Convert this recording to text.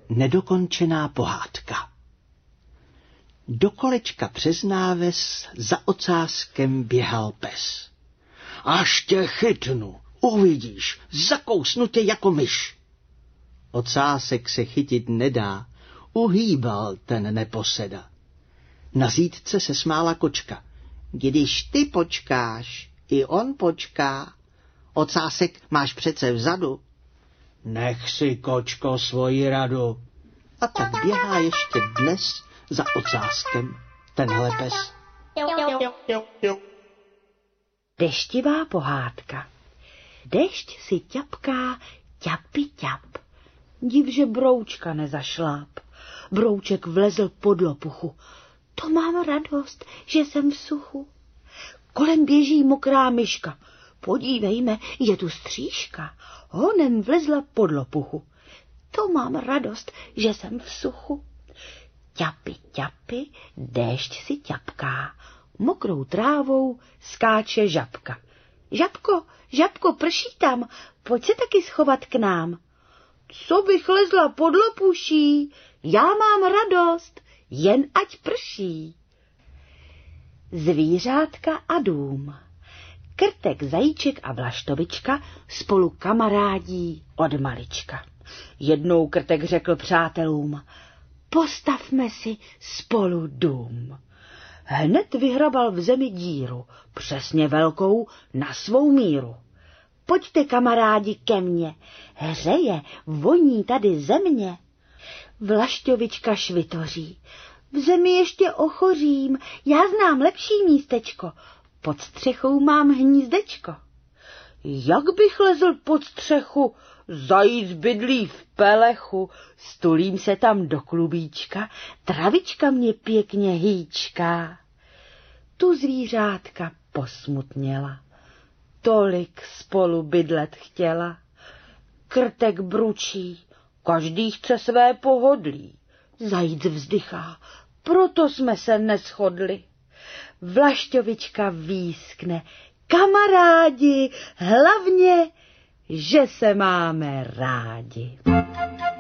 Nedokončená pohádka. Do kolečka přes náves za ocáskem běhal pes. Až tě chytnu, uvidíš, zakousnu tě jako myš. Ocásek se chytit nedá, uhýbal ten neposeda. Na zítce se smála kočka. Když ty počkáš, i on počká. Ocásek máš přece vzadu. Nech si, kočko, svoji radu. A tak běhá ještě dnes za ocáskem tenhle pes. Deštivá pohádka. Dešť si ťapká, ťapi ťap. Div, že broučka nezašláp. Brouček vlezl pod lopuchu. To mám radost, že jsem v suchu. Kolem běží mokrá myška. Podívejme, je tu střížka. Honem vlezla pod lopuchu. To mám radost, že jsem v suchu. Ťapi, ťapi, déšť si ťapká. Mokrou trávou skáče žabka. Žabko, žabko, prší tam, pojď se taky schovat k nám. Co bych lezla pod lopuší, já mám radost, jen ať prší. Zvířátka a dům. Krtek, zajíček a vlaštovička spolu kamarádí od malička. Jednou Krtek řekl přátelům, postavme si spolu dům. Hned vyhrabal v zemi díru, přesně velkou na svou míru. Pojďte, kamarádi, ke mně, hřeje, voní tady země. Vlašťovička švitoří, v zemi ještě ochořím, já znám lepší místečko, pod střechou mám hnízdečko. Jak bych lezl pod střechu, zajíc bydlí v pelechu, stulím se tam do klubíčka, travička mě pěkně hýčká. Tu zvířátka posmutněla, tolik spolu bydlet chtěla. Krtek bručí, každý chce své pohodlí. Zajíc vzdychá, proto jsme se neshodli. Vlašťovička výskne, kamarádi, hlavně, že se máme rádi.